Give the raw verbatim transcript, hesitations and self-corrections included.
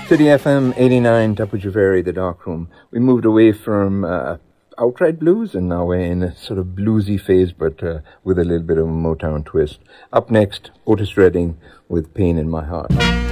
City F M eighty-nine, W Javeri, The Dark Room. We moved away from uh, outright blues and now we're in a sort of bluesy phase, but uh, with a little bit of a Motown twist. Up next, Otis Redding with Pain in My Heart.